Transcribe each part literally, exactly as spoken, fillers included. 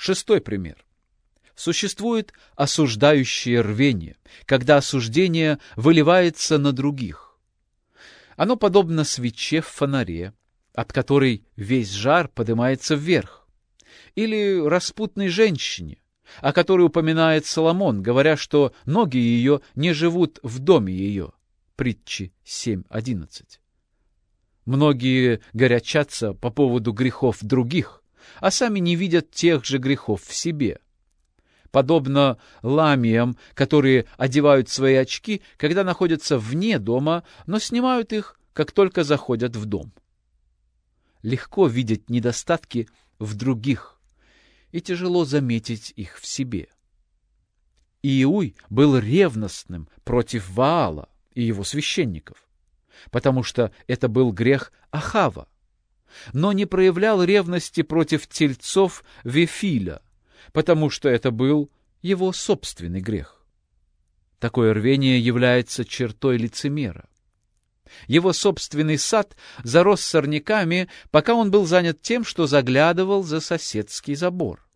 Шестой пример. Существует осуждающее рвение, когда осуждение выливается на других. Оно подобно свече в фонаре, от которой весь жар поднимается вверх, или распутной женщине, о которой упоминает Соломон, говоря, что ноги ее не живут в доме ее. Притчи семь одиннадцать. Многие горячатся по поводу грехов других, а сами не видят тех же грехов в себе. Подобно ламиям, которые одевают свои очки, когда находятся вне дома, но снимают их, как только заходят в дом. Легко видеть недостатки в других, и тяжело заметить их в себе. Иуй был ревностным против Ваала и его священников, потому что это был грех Ахава, но не проявлял ревности против тельцов Вефиля, потому что это был его собственный грех. Такое рвение является чертой лицемера. Его собственный сад зарос сорняками, пока он был занят тем, что заглядывал за соседский забор.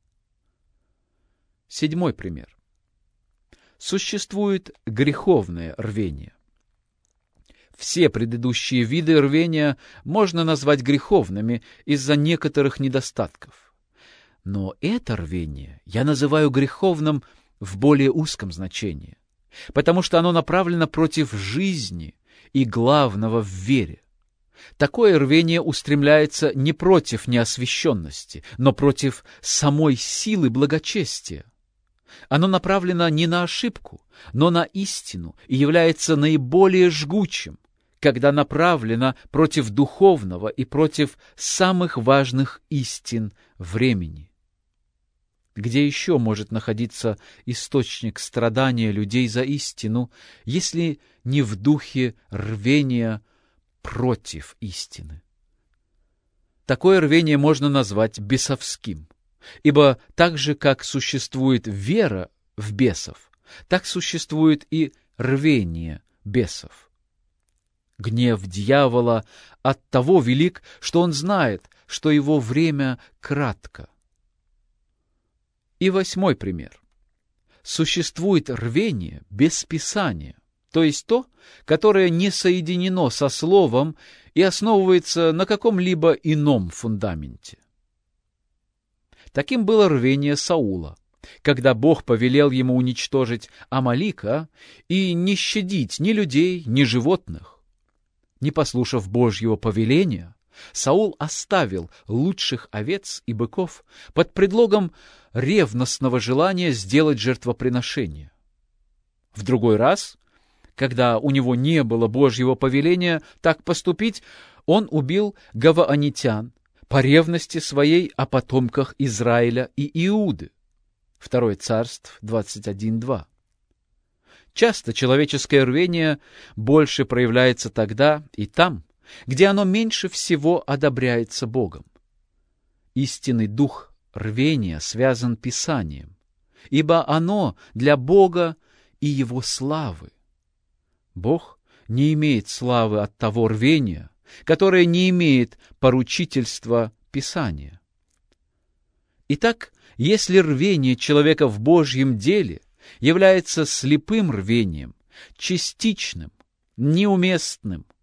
Седьмой пример. Существует греховное рвение. Все предыдущие виды рвения можно назвать греховными из-за некоторых недостатков. Но это рвение я называю греховным в более узком значении, потому что оно направлено против жизни и главного в вере. Такое рвение устремляется не против неосвященности, но против самой силы благочестия. Оно направлено не на ошибку, но на истину и является наиболее жгучим, когда направлено против духовного и против самых важных истин времени. Где еще может находиться источник страдания людей за истину, если не в духе рвения против истины? Такое рвение можно назвать бесовским, ибо так же, как существует вера в бесов, так существует и рвение бесов. Гнев дьявола оттого велик, что он знает, что его время кратко. И восьмой пример. Существует рвение без Писания, то есть то, которое не соединено со Словом и основывается на каком-либо ином фундаменте. Таким было рвение Саула, когда Бог повелел ему уничтожить Амалика и не щадить ни людей, ни животных. Не послушав Божьего повеления, Саул оставил лучших овец и быков под предлогом ревностного желания сделать жертвоприношение. В другой раз, когда у него не было Божьего повеления так поступить, он убил гаваонитян по ревности своей о потомках Израиля и Иуды. Второе Царств двадцать один два. Часто человеческое рвение больше проявляется тогда и там, где оно меньше всего одобряется Богом. Истинный дух рвения связан Писанием, ибо оно для Бога и Его славы. Бог не имеет славы от того рвения, которое не имеет поручительства Писания. Итак, если рвение человека в Божьем деле является слепым рвением, частичным, неуместным,